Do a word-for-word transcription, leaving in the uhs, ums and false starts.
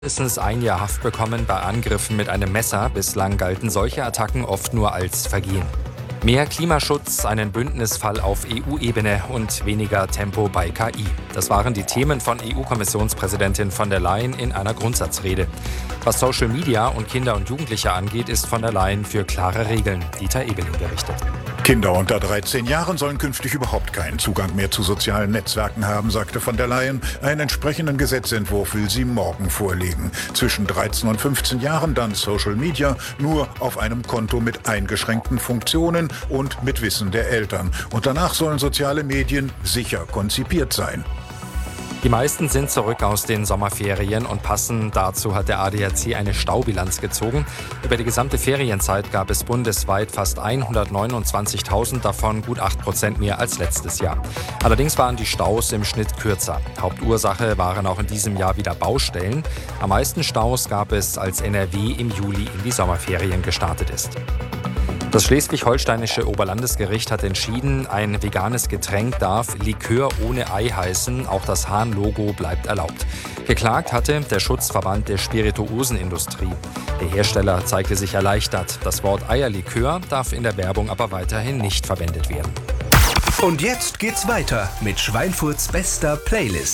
Mindestens ein Jahr Haft bekommen bei Angriffen mit einem Messer. Bislang galten solche Attacken oft nur als Vergehen. Mehr Klimaschutz, einen Bündnisfall auf E U-Ebene und weniger Tempo bei K I. Das waren die Themen von E U-Kommissionspräsidentin von der Leyen in einer Grundsatzrede. Was Social Media und Kinder und Jugendliche angeht, ist von der Leyen für klare Regeln. Dieter Ebeling berichtet. Kinder unter dreizehn Jahren sollen künftig überhaupt keinen Zugang mehr zu sozialen Netzwerken haben, sagte von der Leyen. Einen entsprechenden Gesetzentwurf will sie morgen vorlegen. Zwischen dreizehn und fünfzehn Jahren dann Social Media, nur auf einem Konto mit eingeschränkten Funktionen und mit Wissen der Eltern. Und danach sollen soziale Medien sicher konzipiert sein. Die meisten sind zurück aus den Sommerferien und passend dazu hat der A D A C eine Staubilanz gezogen. Über die gesamte Ferienzeit gab es bundesweit fast hundertneunundzwanzigtausend, davon gut acht Prozent mehr als letztes Jahr. Allerdings waren die Staus im Schnitt kürzer. Hauptursache waren auch in diesem Jahr wieder Baustellen. Am meisten Staus gab es, als N R W im Juli in die Sommerferien gestartet ist. Das schleswig-holsteinische Oberlandesgericht hat entschieden, ein veganes Getränk darf Likör ohne Ei heißen. Auch das Hahn-Logo bleibt erlaubt. Geklagt hatte der Schutzverband der Spirituosenindustrie. Der Hersteller zeigte sich erleichtert. Das Wort Eierlikör darf in der Werbung aber weiterhin nicht verwendet werden. Und jetzt geht's weiter mit Schweinfurts bester Playlist.